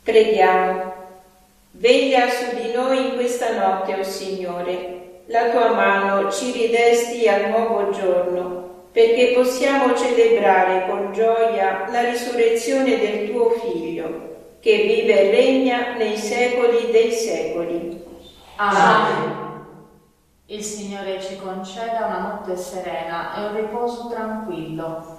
Preghiamo. Veglia su di noi in questa notte, o Signore. La tua mano ci ridesti al nuovo giorno, perché possiamo celebrare con gioia la risurrezione del tuo Figlio, che vive e regna nei secoli dei secoli. Amen. Il Signore ci conceda una notte serena e un riposo tranquillo.